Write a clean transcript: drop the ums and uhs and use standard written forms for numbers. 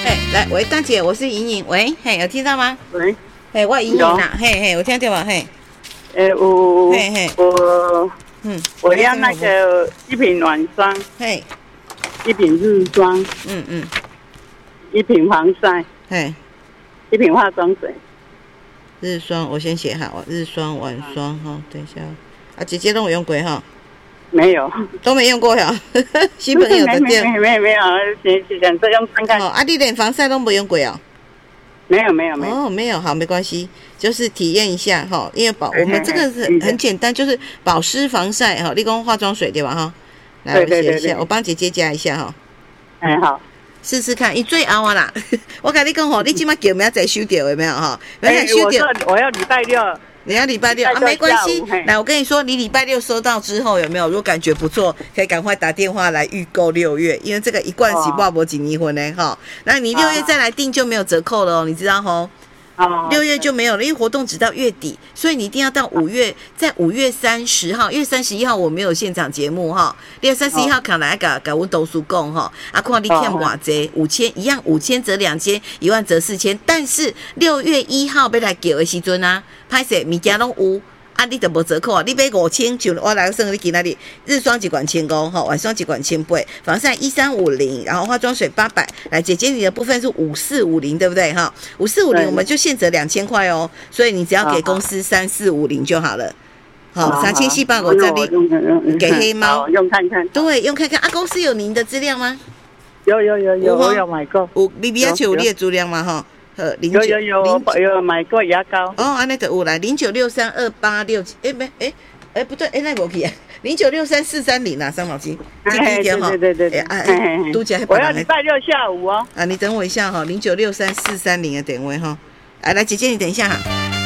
来，喂，大姐，我是莹莹，喂，嘿，有听到吗？ 喂， 嘿，我莹莹啦，嘿嘿，我听到吗？嘿， 我要那个一瓶暖霜， 嘿， 一瓶日霜，一瓶防晒， 嘿， 一瓶化妆水。 日霜，我先写好，日霜、晚霜哈，等一下啊，姐姐都有用过哈。 没有， 都没用过呀，新朋友的店没有，想这样看看。 哦，啊，你连防晒都没用过哦？ 没有。 哦，没有，好，没关系，就是体验一下哈，因为我们这个是很简单，就是保湿防晒哈，立功化妆水对吧哈？来，我写一下，我帮姐姐加一下哈。 好， 试试看，伊最后啊啦，我跟你讲吼，你今麦叫明仔再收掉有没有哈？明仔收掉， 我要礼拜六。 你要礼拜六啊，没关系。来，我跟你说，你礼拜六收到之后有没有？如果感觉不错，可以赶快打电话来预购6月，因为这个一罐洗挂脖锦离婚呢哈。那你6月再来订就没有折扣了哦，你知道吼？6月就没有了，因为活动只到月底，所以你一定要到5月，在5月30号，因为31号我没有现场节目哈，6月31号看来给我读书讲哈，啊，看你欠偌济，5000一样，5000折2000，10000折4000，但是6月1号要来叫的时阵啊，歹势物件拢有。啊，你就无折扣啊！你买5000，就我来算你今仔日日霜一罐1500，哈，晚霜一罐1800，防晒1350，然后化妆水800。来，姐姐你的部分是5450，对不对哈？5450我们就现折2000块哦，所以你只要给公司3450就好了。好，3450这里给黑猫用看看。 对，用看看啊。公司有您的资料吗？ 有，我有买过。 你比较有你的资料吗？哈。 有买过牙膏哦，安尼就有来09632867，不对，那无去啊，0963430430啊，伤脑筋，这第一天哈， 对， 都讲我要礼拜六下午哦。 啊，你等我一下哈，09634330的点位哈，来姐姐你等一下哈。